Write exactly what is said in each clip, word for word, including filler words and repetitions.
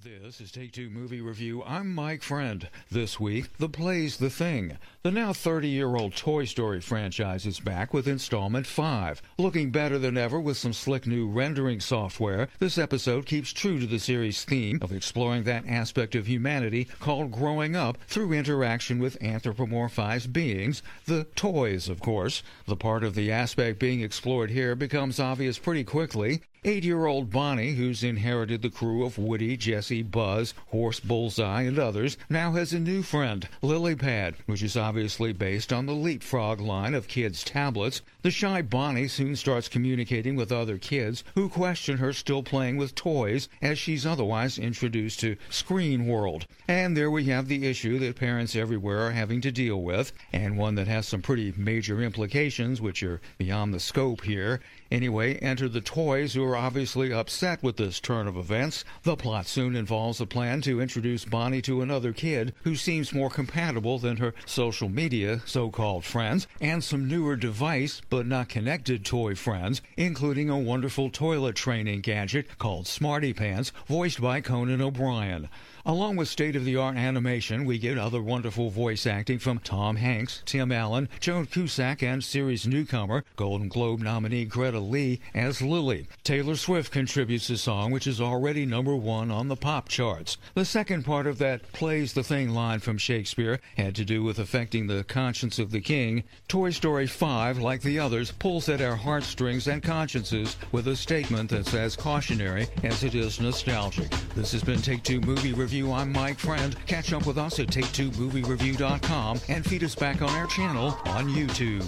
This is Take Two Movie Review. I'm Mike Friend. This week, The Play's the Thing. The now thirty-year-old Toy Story franchise is back with installment five. Looking better than ever with some slick new rendering software, this episode keeps true to the series' theme of exploring that aspect of humanity called growing up through interaction with anthropomorphized beings, the toys, of course. The part of the aspect being explored here becomes obvious pretty quickly. Eight-year-old Bonnie, who's inherited the crew of Woody, Jesse, Buzz, Horse Bullseye, and others, now has a new friend, Lilypad, which is obviously based on the Leapfrog line of kids' tablets. The shy Bonnie soon starts communicating with other kids who question her still playing with toys as she's otherwise introduced to Screen World. And there we have the issue that parents everywhere are having to deal with, and one that has some pretty major implications which are beyond the scope here. Anyway, enter the toys, who are obviously upset with this turn of events. The plot soon involves a plan to introduce Bonnie to another kid who seems more compatible than her social media so-called friends, and some newer device but not connected toy friends, including a wonderful toilet training gadget called Smarty Pants, voiced by Conan O'Brien. Along with state-of-the-art animation, we get other wonderful voice acting from Tom Hanks, Tim Allen, Joan Cusack, and series newcomer, Golden Globe nominee Greta Lee as Lily. Taylor Swift contributes a song which is already number one on the pop charts. The second part of that plays the thing line from Shakespeare had to do with affecting the conscience of the king. Toy Story five, like the others, pulls at our heartstrings and consciences with a statement that's as cautionary as it is nostalgic. This has been Take Two Movie Review. I'm Mike Friend. Catch up with us at take two movie review dot com and feed us back on our channel on YouTube.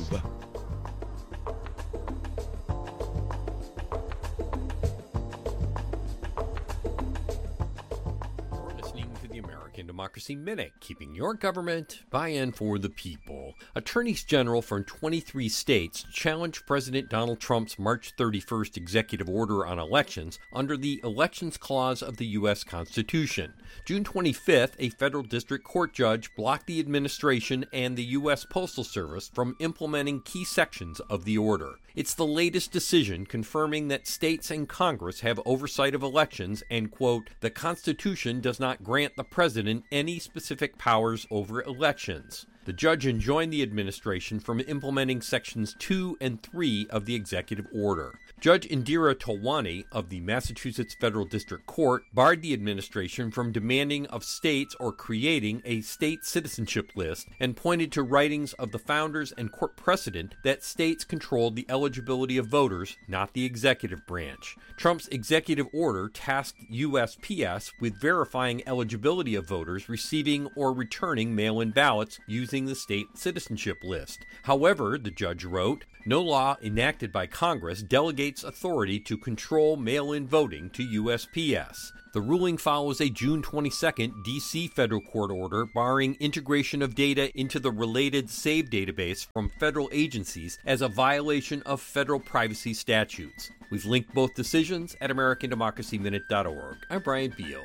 Democracy Minute, keeping your government by and for the people. Attorneys general from twenty-three states challenged President Donald Trump's March thirty-first executive order on elections under the Elections Clause of the U S Constitution. June twenty-fifth, a federal district court judge blocked the administration and the U S Postal Service from implementing key sections of the order. It's the latest decision confirming that states and Congress have oversight of elections and, quote, the Constitution does not grant the president any specific powers over elections. The judge enjoined the administration from implementing sections two and three of the executive order. Judge Indira Talwani of the Massachusetts Federal District Court barred the administration from demanding of states or creating a state citizenship list and pointed to writings of the founders and court precedent that states controlled the eligibility of voters, not the executive branch. Trump's executive order tasked U S P S with verifying eligibility of voters receiving or returning mail-in ballots using the state citizenship list. However, the judge wrote, no law enacted by Congress delegates authority to control mail-in voting to U S P S. The ruling follows a June twenty-second D C federal court order barring integration of data into the related SAVE database from federal agencies as a violation of federal privacy statutes. We've linked both decisions at American Democracy Minute dot org. I'm Brian Beal.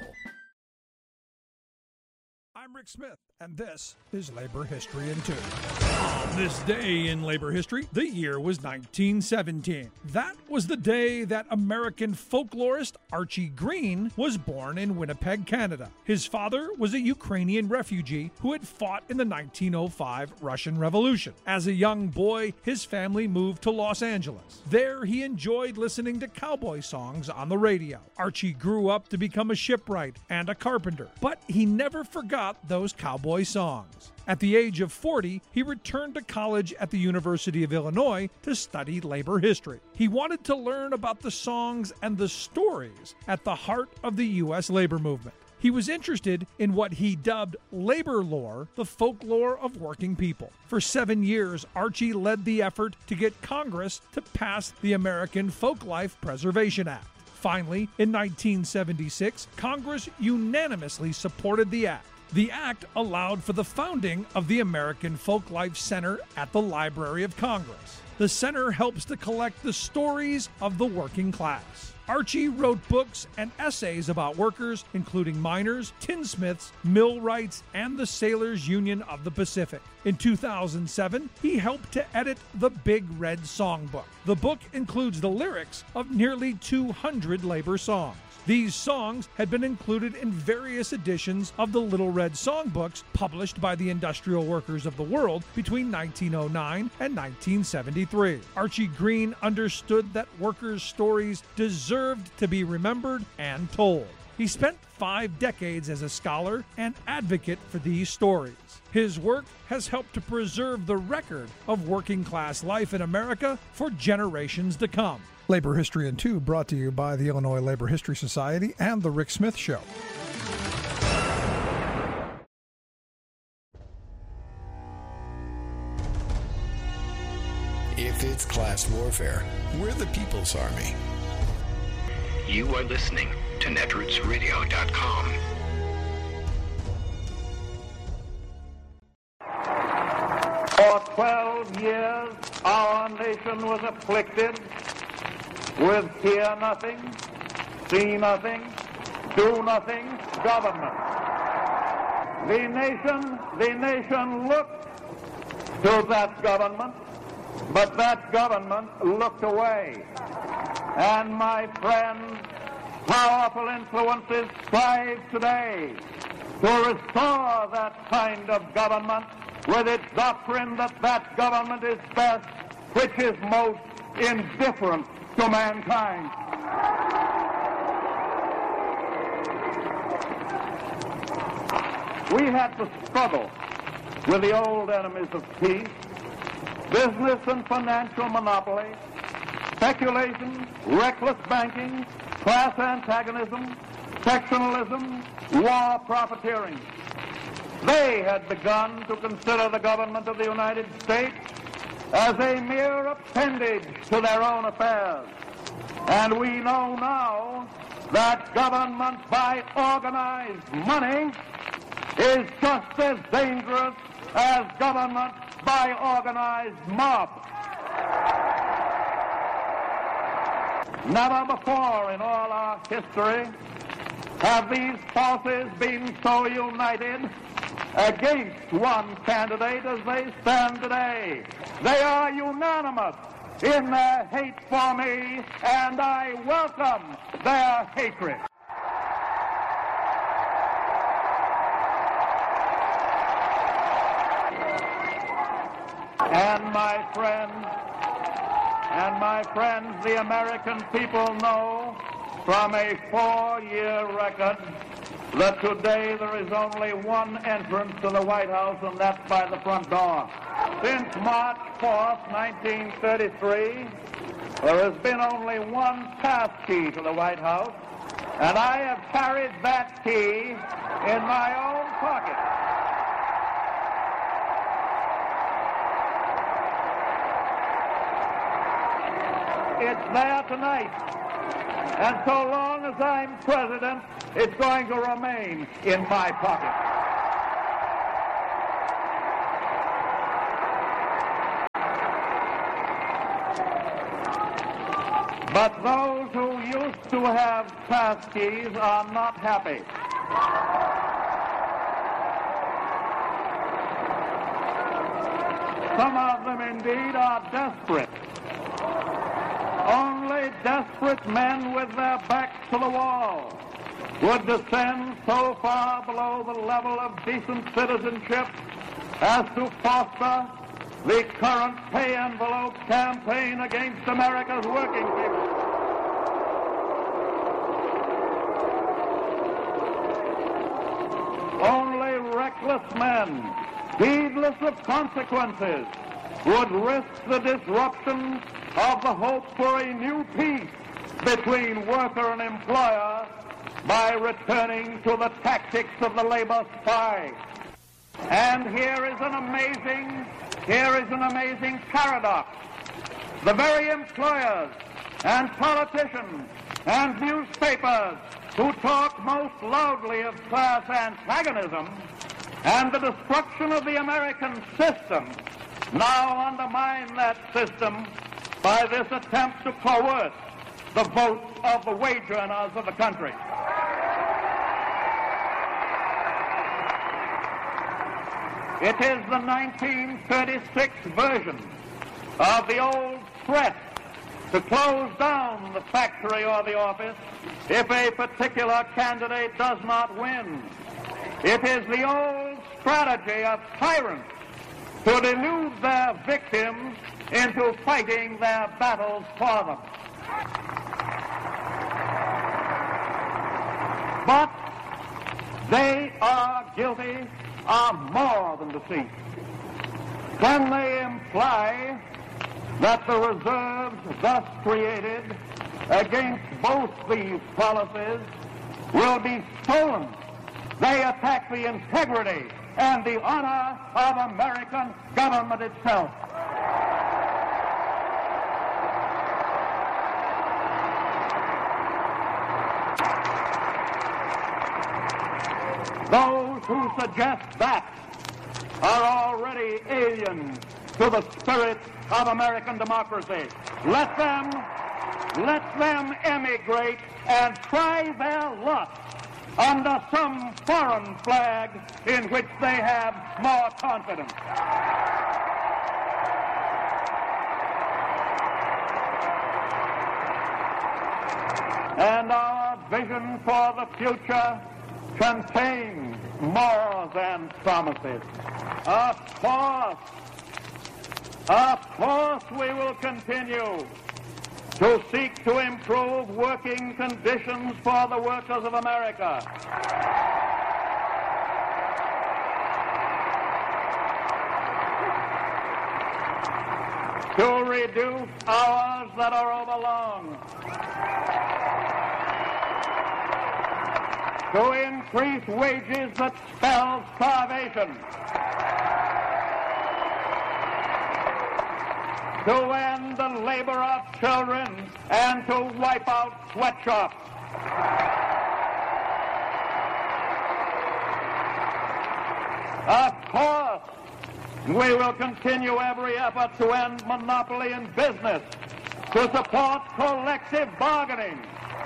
I'm Rick Smith, and this is Labor History in Two. On this day in labor history, the year was nineteen seventeen. That was the day that American folklorist Archie Green was born in Winnipeg, Canada. His father was a Ukrainian refugee who had fought in the nineteen oh five Russian Revolution. As a young boy, his family moved to Los Angeles. There, he enjoyed listening to cowboy songs on the radio. Archie grew up to become a shipwright and a carpenter, but he never forgot those cowboy songs. At the age of forty, he returned to college at the University of Illinois to study labor history. He wanted to learn about the songs and the stories at the heart of the U S labor movement. He was interested in what he dubbed labor lore, the folklore of working people. For seven years, Archie led the effort to get Congress to pass the American Folklife Preservation Act. Finally, in nineteen seventy-six, Congress unanimously supported the act. The act allowed for the founding of the American Folklife Center at the Library of Congress. The center helps to collect the stories of the working class. Archie wrote books and essays about workers, including miners, tinsmiths, millwrights, and the Sailors Union of the Pacific. In two thousand seven, he helped to edit the Big Red Songbook. The book includes the lyrics of nearly two hundred labor songs. These songs had been included in various editions of the Little Red Songbooks published by the Industrial Workers of the World between nineteen oh nine and nineteen seventy-three. Archie Green understood that workers' stories deserved to be remembered and told. He spent five decades as a scholar and advocate for these stories. His work has helped to preserve the record of working-class life in America for generations to come. Labor History in Two, brought to you by the Illinois Labor History Society and The Rick Smith Show. If it's class warfare, we're the People's Army. You are listening to netroots radio dot com. For twelve years, our nation was afflicted with hear nothing, see nothing, do nothing government. The nation, the nation looked to that government, but that government looked away. And my friends, powerful influences strive today to restore that kind of government with its doctrine that that government is best, which is most indifferent to mankind. We had to struggle with the old enemies of peace, business and financial monopoly, speculation, reckless banking, class antagonism, sectionalism, war profiteering. They had begun to consider the government of the United States as a mere appendage to their own affairs. And we know now that government by organized money is just as dangerous as government by organized mob. Never before in all our history have these forces been so united against one candidate as they stand today. They are unanimous in their hate for me, and I welcome their hatred. And my friends, and my friends, the American people know from a four-year record that today there is only one entrance to the White House, and that's by the front door. Since March fourth, nineteen thirty-three, there has been only one pass key to the White House, and I have carried that key in my own pocket. It's there tonight. And so long as I'm president, it's going to remain in my pocket. But those who used to have pass keys are not happy. Some of them indeed are desperate. Only desperate men with their backs to the wall would descend so far below the level of decent citizenship as to foster the current pay envelope campaign against America's working people. Only reckless men, heedless of consequences, would risk the disruption of the hope for a new peace between worker and employer by returning to the tactics of the labor spy. And here is an amazing, here is an amazing paradox. The very employers and politicians and newspapers who talk most loudly of class antagonism and the destruction of the American system now undermine that system by this attempt to coerce the vote of the wage earners of the country. It is the nineteen thirty-six version of the old threat to close down the factory or the office if a particular candidate does not win. It is the old strategy of tyrants to delude their victims into fighting their battles for them. But they are guilty of more than deceit. Can they imply that the reserves thus created against both these policies will be stolen? They attack the integrity and the honor of American government itself. Those who suggest that are already alien to the spirit of American democracy. Let them, let them emigrate and try their luck under some foreign flag in which they have more confidence. And our vision for the future contains more than promises. Of course, of course we will continue to seek to improve working conditions for the workers of America. To reduce hours that are overlong. To increase wages that spell starvation. To end the labor of children and to wipe out sweatshops. Of course, we will continue every effort to end monopoly in business, to support collective bargaining,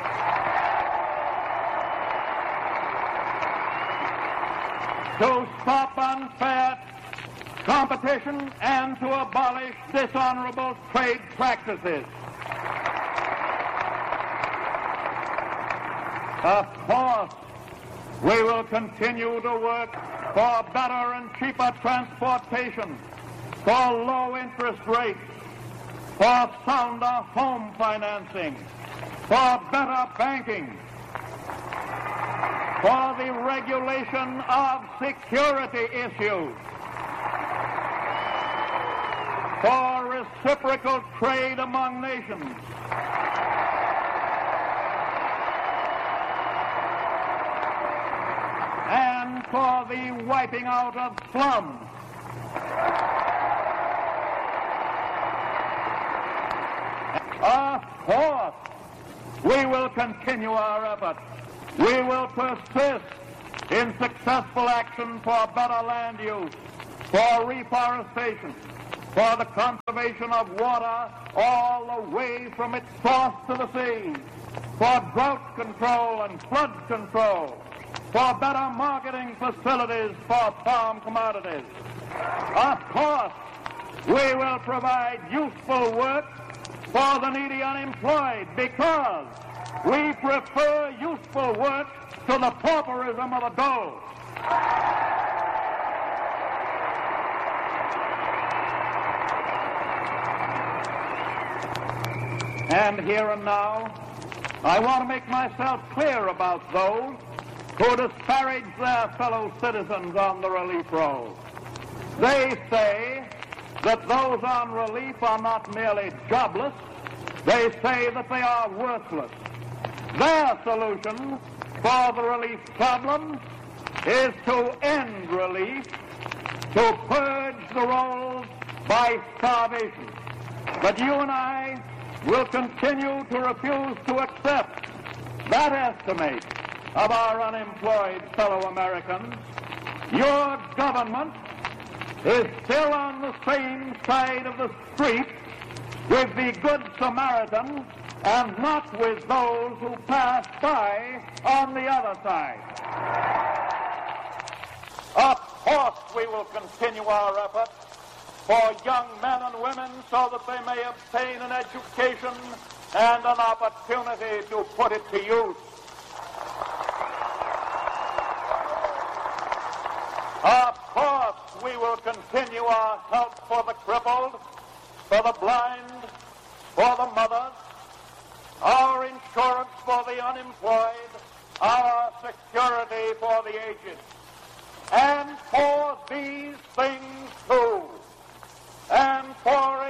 to stop unfair competition and to abolish dishonorable trade practices. Of course, we will continue to work for better and cheaper transportation, for low interest rates, for sounder home financing, for better banking, for the regulation of security issues, for reciprocal trade among nations, and for the wiping out of slums. Of course, we will continue our efforts. We will persist in successful action for better land use, for reforestation, for the conservation of water all the way from its source to the sea, for drought control and flood control, for better marketing facilities for farm commodities. Of course, we will provide useful work for the needy unemployed because we prefer useful work to the pauperism of the dole. And here and now, I want to make myself clear about those who disparage their fellow citizens on the relief rolls. They say that those on relief are not merely jobless, they say that they are worthless. Their solution for the relief problem is to end relief, to purge the rolls by starvation. But you and I will continue to refuse to accept that estimate of our unemployed fellow Americans. Your government is still on the same side of the street with the Good Samaritan and not with those who pass by on the other side. Of course, we will continue our efforts for young men and women so that they may obtain an education and an opportunity to put it to use. Of course, we will continue our help for the crippled, for the blind, for the mothers, our insurance for the unemployed, our security for the aged. And for these things too, and for